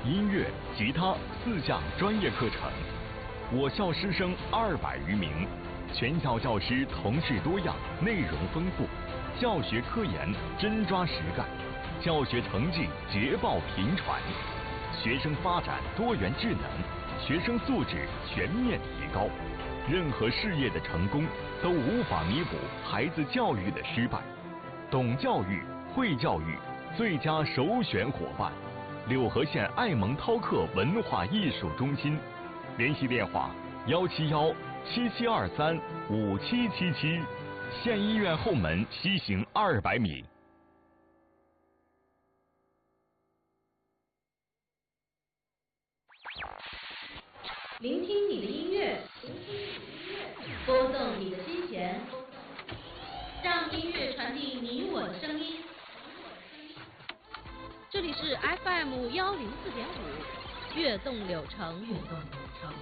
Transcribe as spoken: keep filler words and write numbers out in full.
音乐、吉他四项专业课程。我校师生二百余名，全校教师同事多样，内容丰富，教学科研真抓实干，教学成绩捷报频传，学生发展多元智能，学生素质全面提高。任何事业的成功都无法弥补孩子教育的失败。懂教育、会教育，最佳首选伙伴。柳河县爱蒙饕客文化艺术中心，联系电话：幺七幺七七二三五七七七，县医院后门西行二百米。 聆听你的音乐，拨动你的心弦，让音乐传递你我的声音。这里是 F M 幺零四点五，悦动柳城。悦动柳城。